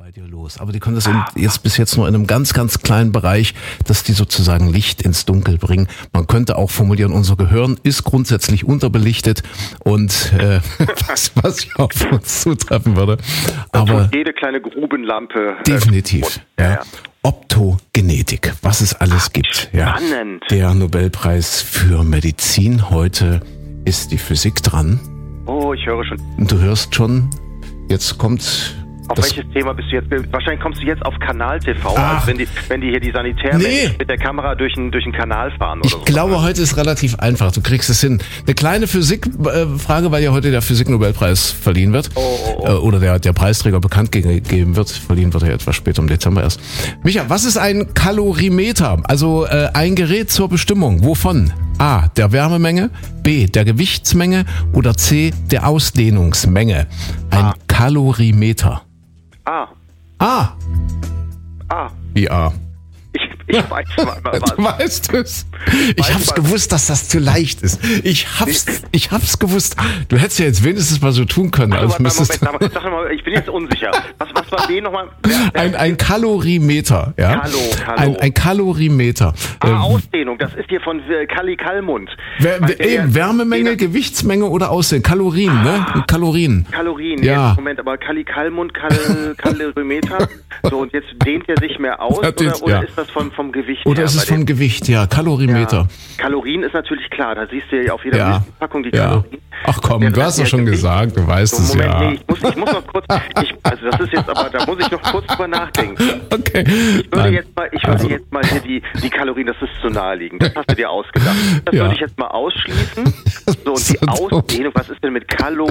bei dir los. Aber die können das jetzt bis jetzt nur in einem ganz, ganz kleinen Bereich, dass die sozusagen Licht ins Dunkel bringen. Man könnte auch formulieren, unser Gehirn ist grundsätzlich unterbelichtet und was ja auf uns zutreffen würde. Aber jede kleine Grubenlampe. Definitiv. Ja. Optogenetik, was es alles gibt. Spannend. Ja. Der Nobelpreis für Medizin. Heute ist die Physik dran. Oh, ich höre schon. Du hörst schon, jetzt kommt... Auf welches Thema bist du jetzt? Wahrscheinlich kommst du jetzt auf Kanal TV, also wenn die hier die Sanitärmenschen mit der Kamera durch den Kanal fahren oder so. Ich glaube, heute ist relativ einfach. Du kriegst es hin. Eine kleine Physikfrage, weil ja heute der Physik-Nobelpreis verliehen wird. Oder der Preisträger bekannt gegeben wird. Verliehen wird er etwas später im Dezember erst. Micha, was ist ein Kalorimeter? Also ein Gerät zur Bestimmung. Wovon? A, der Wärmemenge, B, der Gewichtsmenge oder C, der Ausdehnungsmenge. Ein Kalorimeter. A. Wie A? Ich weiß mal was. Du weißt es. Ich hab's gewusst, dass das zu leicht ist. Ich hab's gewusst. Du hättest ja jetzt wenigstens mal so tun können. Moment, sag mal, ich bin jetzt unsicher. Was war B nochmal? Ein Kalorimeter. Ja? Ein Kalorimeter. Ausdehnung, das ist hier von Kalli Kallmund. Wärmemenge, Gewichtsmenge oder Ausdehnung? Kalorien, ne? Kalorien. Ja. Moment, aber Kalli Kallmund, Kalorimeter. So, und jetzt dehnt er sich mehr aus, oder ist das vom Gewicht her? Oder ist es vom Gewicht, ja. Kalorimeter. Ja. Kalorien ist natürlich klar, da siehst du ja auf jeder Packung die Kalorien. Ach komm, du hast doch schon gesagt, du weißt es Moment, ja. Nee, ich muss noch kurz, das ist jetzt aber, da muss ich noch kurz drüber nachdenken. Okay. Ich würde jetzt mal hier die Kalorien, das ist zu naheliegend, das hast du dir ausgedacht. Das würde ich jetzt mal ausschließen. So, und die Ausdehnung, was ist denn mit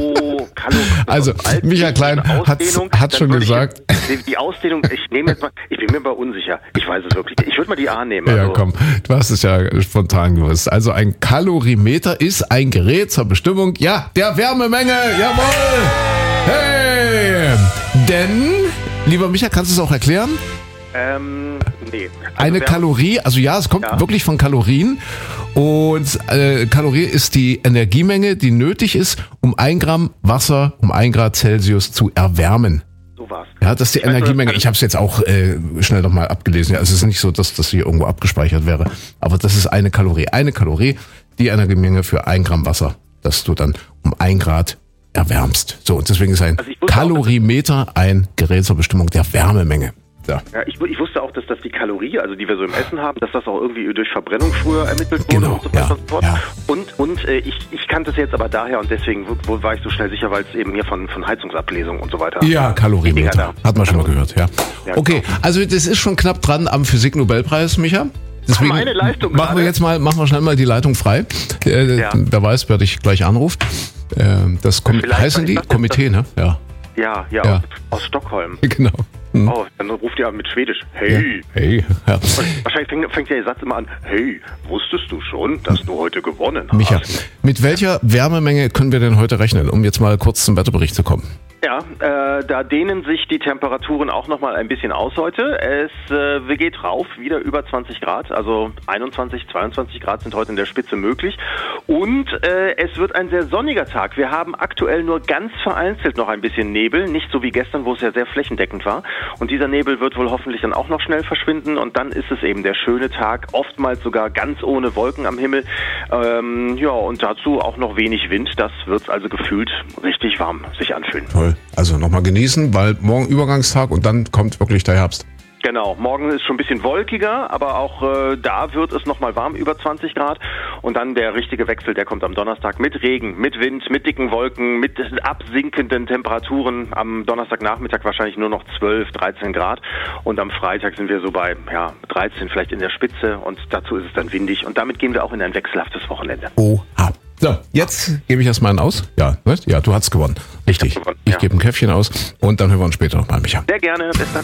Also, Micha Klein hat schon gesagt. Die Ausdehnung, ich bin mir aber unsicher. Ich weiß es wirklich. Ich würde mal die A nehmen. Ja, komm, du hast es ja spontan gewusst. Also ein Kalorimeter ist ein Gerät zur Bestimmung, der Wärmemenge. Jawohl! Hey! Denn, lieber Micha, kannst du es auch erklären? Nee. Eine Kalorie, also es kommt wirklich von Kalorien. Und Kalorie ist die Energiemenge, die nötig ist, um 1 Gramm Wasser um 1 Grad Celsius zu erwärmen. So war's. Ja, das ist die Energiemenge. Ich habe es jetzt auch schnell nochmal abgelesen. Ja, es ist nicht so, dass das hier irgendwo abgespeichert wäre. Aber das ist eine Kalorie. Eine Kalorie, die Energiemenge für 1 Gramm Wasser, das du dann um 1 Grad erwärmst. So, und deswegen ist ein Kalorimeter ein Gerät zur Bestimmung der Wärmemenge. Ja, ich wusste auch, dass das die Kalorie, also die wir so im Essen haben, dass das auch irgendwie durch Verbrennung früher ermittelt wurde und so weiter und so fort. Ja. Und ich kannte es jetzt aber daher und deswegen war ich so schnell sicher, weil es eben hier von Heizungsablesung und so weiter. Ja, Kalorimeter. Hat man schon mal gehört, ja. Okay, also das ist schon knapp dran am Physik-Nobelpreis, Micha. Deswegen meine Leistung machen wir schnell mal die Leitung frei. Wer weiß, wer dich gleich anruft. Das heißen die Komitee, ne? Ja. Aus Stockholm. Genau. Oh, dann ruft ihr mit Schwedisch. Hey. Ja. Hey. Ja. Und wahrscheinlich fängt der Satz immer an. Hey, wusstest du schon, dass du heute gewonnen hast? Micha, mit welcher Wärmemenge können wir denn heute rechnen, um jetzt mal kurz zum Wetterbericht zu kommen? Ja, da dehnen sich die Temperaturen auch nochmal ein bisschen aus heute. Es geht rauf, wieder über 20 Grad, also 21, 22 Grad sind heute in der Spitze möglich. Und es wird ein sehr sonniger Tag. Wir haben aktuell nur ganz vereinzelt noch ein bisschen Nebel, nicht so wie gestern, wo es ja sehr flächendeckend war. Und dieser Nebel wird wohl hoffentlich dann auch noch schnell verschwinden und dann ist es eben der schöne Tag, oftmals sogar ganz ohne Wolken am Himmel. Und dazu auch noch wenig Wind, das wird es also gefühlt richtig warm sich anfühlen. Toll. Also nochmal genießen, weil morgen Übergangstag und dann kommt wirklich der Herbst. Genau, morgen ist schon ein bisschen wolkiger, aber auch da wird es nochmal warm, über 20 Grad. Und dann der richtige Wechsel, der kommt am Donnerstag mit Regen, mit Wind, mit dicken Wolken, mit absinkenden Temperaturen. Am Donnerstagnachmittag wahrscheinlich nur noch 12, 13 Grad. Und am Freitag sind wir so bei 13 vielleicht in der Spitze. Und dazu ist es dann windig. Und damit gehen wir auch in ein wechselhaftes Wochenende. Oha. So, jetzt gebe ich erstmal einen aus. Ja, du hast gewonnen. Richtig. Ich gebe ein Käffchen aus und dann hören wir uns später nochmal, Micha. Sehr gerne. Bis dann.